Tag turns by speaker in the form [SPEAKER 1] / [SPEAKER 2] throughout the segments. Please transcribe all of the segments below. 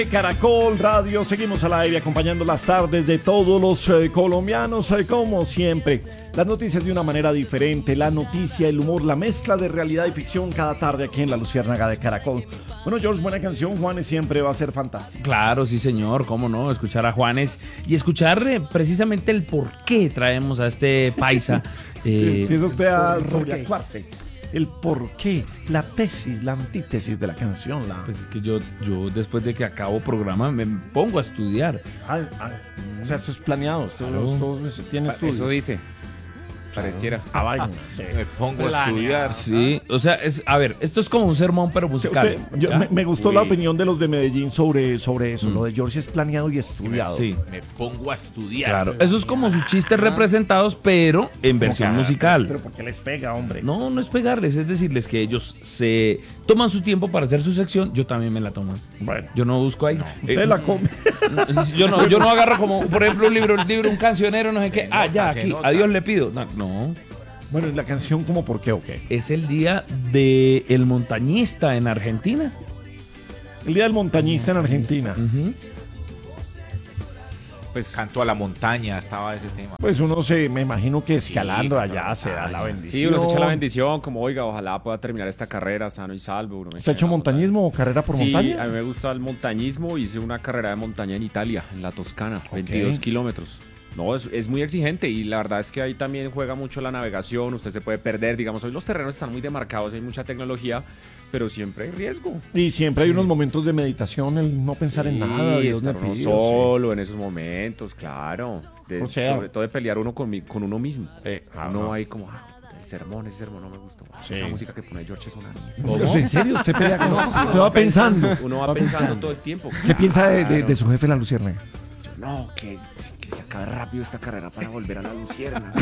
[SPEAKER 1] Caracol Radio, seguimos al aire acompañando las tardes de todos los colombianos, como siempre. Las noticias de una manera diferente, la noticia, el humor, la mezcla de realidad y ficción cada tarde aquí en La Luciérnaga de Caracol. Bueno, George, buena canción, Juanes siempre va a ser fantástico.
[SPEAKER 2] Claro, sí señor, cómo no, escuchar a Juanes y escuchar precisamente el por qué traemos a este paisa.
[SPEAKER 1] Empieza usted a sobreactuarse. El por qué, la tesis, la antítesis de la canción.
[SPEAKER 2] Pues es que yo después de que acabo programa me pongo a estudiar.
[SPEAKER 1] O sea, esto es planeado, esto tiene estudio.
[SPEAKER 3] Eso dice. Pareciera.
[SPEAKER 1] Sí.
[SPEAKER 3] Me pongo a estudiar.
[SPEAKER 2] Sí, o sea, esto es como un sermón pero musical.
[SPEAKER 1] Me gustó la opinión de los de Medellín sobre eso. Lo de George es planeado y estudiado.
[SPEAKER 2] Sí.
[SPEAKER 3] Me pongo a estudiar.
[SPEAKER 2] Claro, eso es como sus chistes representados, pero en versión musical.
[SPEAKER 1] Pero ¿por qué les pega, hombre?
[SPEAKER 2] No es pegarles, es decirles que ellos se toman su tiempo para hacer su sección, yo también me la tomo.
[SPEAKER 1] Bueno.
[SPEAKER 2] Yo no busco ahí.
[SPEAKER 1] Usted la come.
[SPEAKER 2] Yo no agarro como, por ejemplo, un libro, un cancionero, no sé qué. Ya, aquí, a Dios le pido. No.
[SPEAKER 1] Bueno, ¿y la canción como por qué o qué?
[SPEAKER 2] Es el día del montañista en Argentina.
[SPEAKER 1] El día del montañista en Argentina.
[SPEAKER 2] Uh-huh.
[SPEAKER 3] Pues canto a la montaña, estaba ese tema.
[SPEAKER 1] Pues uno me imagino que escalando allá se da la bendición.
[SPEAKER 4] Sí, uno se echa la bendición, como oiga, ojalá pueda terminar esta carrera sano y salvo.
[SPEAKER 1] ¿Usted ha hecho montañismo o carrera por montaña?
[SPEAKER 4] Sí, a mí me gusta el montañismo, hice una carrera de montaña en Italia, en la Toscana, 22 kilómetros. No, es muy exigente y la verdad es que ahí también juega mucho la navegación, usted se puede perder, digamos, hoy los terrenos están muy demarcados, hay mucha tecnología, pero siempre hay riesgo.
[SPEAKER 1] Y siempre hay unos momentos de meditación, el no pensar en nada, Dios
[SPEAKER 4] estar uno solo en esos momentos, claro. Sobre todo de pelear uno con uno mismo. No hay como, ese sermón no me gustó. Sí. Esa música que pone George es una mierda.
[SPEAKER 1] ¿En serio? ¿Usted pelea con usted va pensando?
[SPEAKER 4] Uno va pensando todo el tiempo.
[SPEAKER 1] ¿Qué piensa de su jefe, la Luciérnaga?
[SPEAKER 4] No, que se acabe rápido esta carrera para volver a la Luciérnaga.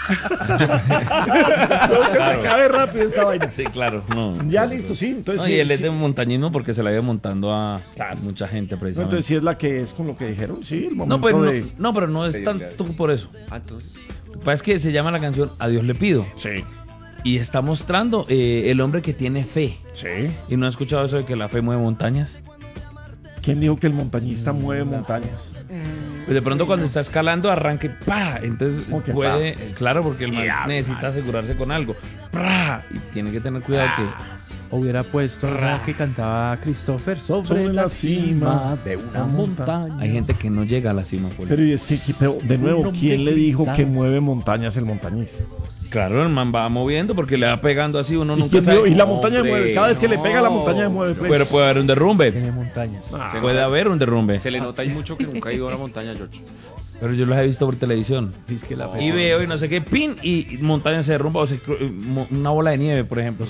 [SPEAKER 1] Que se acabe rápido esta vaina.
[SPEAKER 2] Sí, claro.
[SPEAKER 1] Ya listo, sí. Entonces,
[SPEAKER 2] y él es de montañismo porque se la iba montando a mucha gente precisamente.
[SPEAKER 1] Entonces sí es la que es con lo que dijeron, sí, el momento
[SPEAKER 2] pero no es tanto por eso.
[SPEAKER 4] Entonces,
[SPEAKER 2] Lo que pasa es que se llama la canción A Dios le pido.
[SPEAKER 1] Sí.
[SPEAKER 2] Y está mostrando el hombre que tiene fe.
[SPEAKER 1] Sí.
[SPEAKER 2] ¿Y no ha escuchado eso de que la fe mueve montañas?
[SPEAKER 1] ¿Quién dijo que el montañista mueve montañas?
[SPEAKER 2] Pues de pronto cuando está escalando arranque, ¡pa! Entonces puede, claro, porque el man necesita asegurarse con algo. ¡Pra! Y tiene que tener cuidado que
[SPEAKER 5] hubiera puesto que cantaba Christopher sobre la cima de una montaña.
[SPEAKER 2] Hay gente que no llega a la cima.
[SPEAKER 1] Pero y es que, de nuevo, ¿quién le dijo que mueve montañas el montañista?
[SPEAKER 2] Claro, el man va moviendo porque le va pegando así, uno nunca sabe.
[SPEAKER 1] Y la montaña mueve, cada vez que le pega la montaña mueve. Pues.
[SPEAKER 2] Pero puede haber un derrumbe.
[SPEAKER 5] Tiene montañas.
[SPEAKER 2] Puede haber un derrumbe.
[SPEAKER 4] Se le nota ahí mucho que nunca ha ido a la montaña, George.
[SPEAKER 2] Pero yo los he visto por televisión.
[SPEAKER 5] Es que
[SPEAKER 2] y veo y no sé qué, pin, y montaña se derrumba. O sea, una bola de nieve, por ejemplo.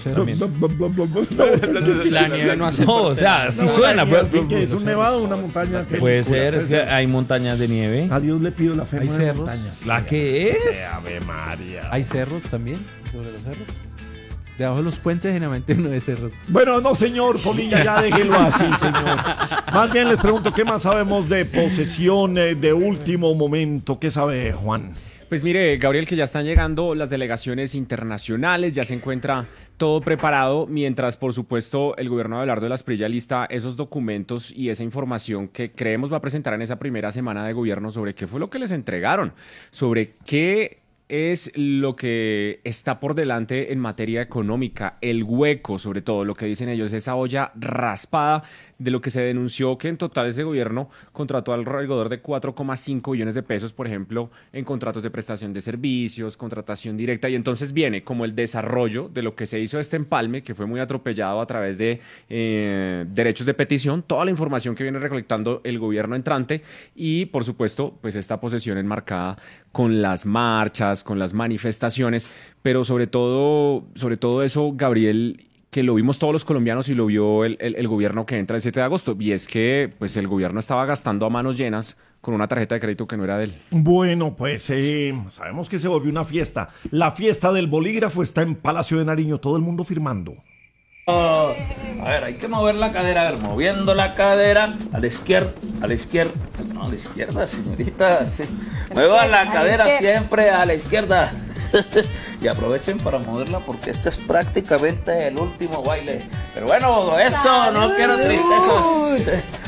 [SPEAKER 4] La nieve no hace.
[SPEAKER 2] No, o sea, si suena.
[SPEAKER 1] ¿Es un nevado o una montaña?
[SPEAKER 2] Puede ser, es que hay montañas de nieve.
[SPEAKER 1] A Dios le pido la fe.
[SPEAKER 5] Hay cerros.
[SPEAKER 1] Montañas.
[SPEAKER 2] ¿La que es?
[SPEAKER 1] Ave María.
[SPEAKER 5] Hay cerros también, sobre los cerros. Debajo de los puentes generalmente uno de cerros.
[SPEAKER 1] Bueno, no señor, Polilla, ya déjelo así, señor. Más bien les pregunto, ¿qué más sabemos de posesiones de último momento? ¿Qué sabe Juan?
[SPEAKER 4] Pues mire, Gabriel, que ya están llegando las delegaciones internacionales, ya se encuentra todo preparado, mientras, por supuesto, el gobierno de Abelardo de la Espriella lista esos documentos y esa información que creemos va a presentar en esa primera semana de gobierno sobre qué fue lo que les entregaron, sobre qué es lo que está por delante en materia económica, el hueco, sobre todo, lo que dicen ellos, esa olla raspada de lo que se denunció que en total ese gobierno contrató alrededor de 4,5 billones de pesos, por ejemplo, en contratos de prestación de servicios, contratación directa, y entonces viene como el desarrollo de lo que se hizo este empalme, que fue muy atropellado a través de derechos de petición, toda la información que viene recolectando el gobierno entrante y, por supuesto, pues esta posesión enmarcada con las marchas, con las manifestaciones, pero sobre todo eso, Gabriel, que lo vimos todos los colombianos y lo vio el gobierno que entra el 7 de agosto, y es que pues el gobierno estaba gastando a manos llenas con una tarjeta de crédito que no era de él. Bueno,
[SPEAKER 1] pues sabemos que se volvió una fiesta. La fiesta del bolígrafo está en Palacio de Nariño, todo el mundo firmando.
[SPEAKER 2] A ver, hay que mover la cadera, a ver, moviendo la cadera a la izquierda, no, a la izquierda, señorita, sí. Mueva la cadera siempre a la izquierda y aprovechen para moverla porque este es prácticamente el último baile. Pero bueno, eso, no quiero tristezas.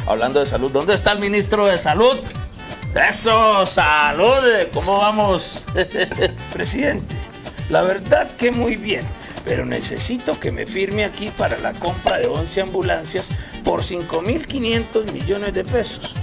[SPEAKER 2] hablando de salud. ¿Dónde está el ministro de salud? Eso, salud, ¿cómo vamos?
[SPEAKER 6] Presidente, la verdad que muy bien, pero necesito que me firme aquí para la compra de 11 ambulancias por 5.500 millones de pesos.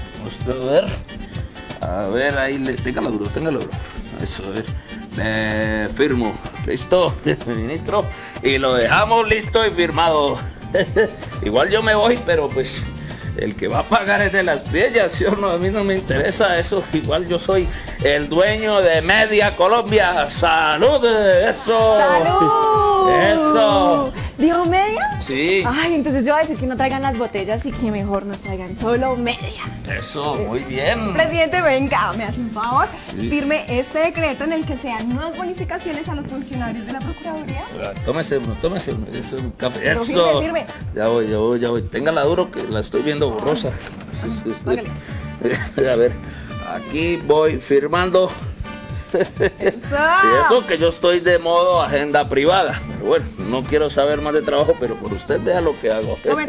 [SPEAKER 2] A ver, ahí, téngalo duro. Eso, a ver, firmo, listo, ministro, y lo dejamos listo y firmado. Igual yo me voy, pero pues el que va a pagar es de las Priellas, ¿sí o no? A mí no me interesa eso, igual yo soy el dueño de Media Colombia. ¡Salud! ¡Eso!
[SPEAKER 7] ¡Salud!
[SPEAKER 2] ¡Eso!
[SPEAKER 7] ¿Dijo media?
[SPEAKER 2] Sí.
[SPEAKER 7] Ay, entonces yo voy a decir que no traigan las botellas y que mejor nos traigan solo media.
[SPEAKER 2] Eso, muy bien.
[SPEAKER 8] Presidente, venga, me hace un favor.
[SPEAKER 2] Sí.
[SPEAKER 8] Firme este decreto en el que se dan nuevas bonificaciones a los funcionarios de la Procuraduría.
[SPEAKER 2] Tómese uno, eso es un café.
[SPEAKER 8] Pero
[SPEAKER 2] Eso.
[SPEAKER 8] firme.
[SPEAKER 2] Ya voy. Téngala duro que la estoy viendo borrosa.
[SPEAKER 8] Hágale.
[SPEAKER 2] A ver, aquí voy firmando. Y eso que yo estoy de modo agenda privada. Pero bueno, no quiero saber más de trabajo, pero por usted vea lo que hago.
[SPEAKER 8] Tome.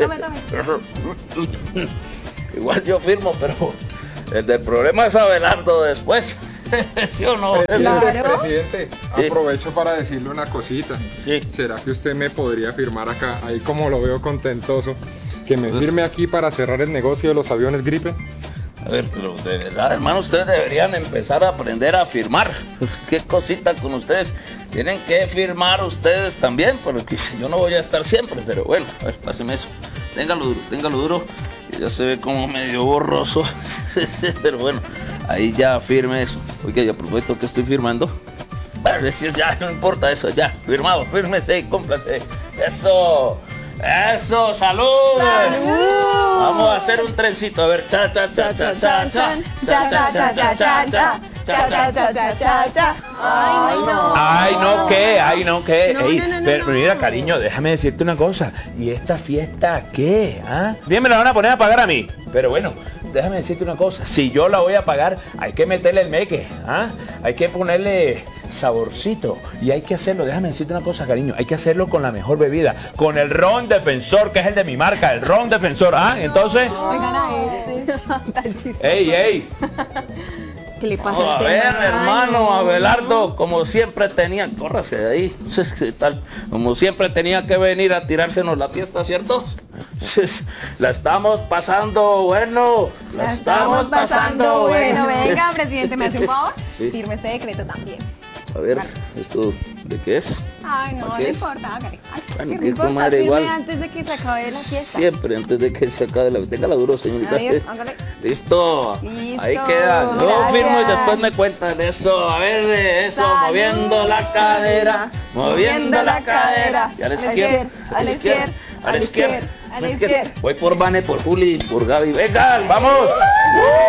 [SPEAKER 2] Igual yo firmo, pero el del problema es Abelardo después. ¿Sí o no?
[SPEAKER 9] Presidente,
[SPEAKER 2] Sí.
[SPEAKER 9] aprovecho para decirle una cosita.
[SPEAKER 2] Sí.
[SPEAKER 9] ¿Será que usted me podría firmar acá, ahí como lo veo contentoso, que me firme aquí para cerrar el negocio de los aviones Gripe?
[SPEAKER 2] A ver, pero de verdad, hermano, ustedes deberían empezar a aprender a firmar. Qué cosita con ustedes. Tienen que firmar ustedes también, porque yo no voy a estar siempre. Pero bueno, a ver, páseme eso. Téngalo duro. Ya se ve como medio borroso. Pero bueno, ahí ya firme eso. Oiga, ya prometo que estoy firmando. Bueno, decir, ya no importa eso, ya, firmado, fírmese y cómprase. Eso, salud. Vamos a hacer un trencito, a ver, cha.
[SPEAKER 8] Ay, no.
[SPEAKER 3] Ay, no, ¿qué?
[SPEAKER 8] No,
[SPEAKER 3] Ey,
[SPEAKER 8] no,
[SPEAKER 3] pero
[SPEAKER 8] no.
[SPEAKER 3] mira, cariño, déjame decirte una cosa. ¿Y esta fiesta qué? ¿Ah? Bien me la van a poner a pagar a mí. Pero bueno, déjame decirte una cosa. Si yo la voy a pagar, hay que meterle el meque. ¿Ah? Hay que ponerle saborcito. Y hay que hacerlo, déjame decirte una cosa, cariño. Hay que hacerlo con la mejor bebida. Con el ron Defensor, que es el de mi marca. El ron Defensor. ¿Ah? Entonces...
[SPEAKER 8] Oigan a este.
[SPEAKER 7] Tan chistoso.
[SPEAKER 3] ¡Ey!
[SPEAKER 7] ¿Qué le pasa
[SPEAKER 2] A
[SPEAKER 7] a
[SPEAKER 2] ver,
[SPEAKER 7] ese man?
[SPEAKER 2] hermano Abelardo, como siempre tenía, córrase de ahí, ¿qué tal? Como siempre tenía que venir a tirársenos la fiesta, ¿cierto? La estamos pasando bueno,
[SPEAKER 8] La estamos pasando bueno. Venga,
[SPEAKER 2] Sí.
[SPEAKER 8] presidente, ¿me hace un favor?
[SPEAKER 2] Sí.
[SPEAKER 8] Firme este decreto también.
[SPEAKER 2] A ver, ¿esto de qué es?
[SPEAKER 8] Ay, no,
[SPEAKER 2] ¿Para
[SPEAKER 8] no
[SPEAKER 2] qué es?
[SPEAKER 8] importa, hágale. Ay,
[SPEAKER 2] Bueno,
[SPEAKER 7] No
[SPEAKER 2] que
[SPEAKER 7] importa,
[SPEAKER 2] comadre
[SPEAKER 7] firme
[SPEAKER 2] igual.
[SPEAKER 7] antes de que se acabe la fiesta.
[SPEAKER 2] Siempre antes de que se acabe la... Téngala duro, señorita.
[SPEAKER 8] Ahí, hágale.
[SPEAKER 2] Listo.
[SPEAKER 8] Listo,
[SPEAKER 2] Ahí queda. Yo
[SPEAKER 8] gracias.
[SPEAKER 2] firmo y después me cuentan eso. A ver, eso,
[SPEAKER 8] Salud.
[SPEAKER 2] moviendo la cadera. Moviendo la cadera. Y a la izquierda.
[SPEAKER 8] A la izquierda.
[SPEAKER 2] A la izquierda.
[SPEAKER 8] A la izquierda.
[SPEAKER 2] Voy por Vane, por Juli, por Gaby. ¡Venga, vamos!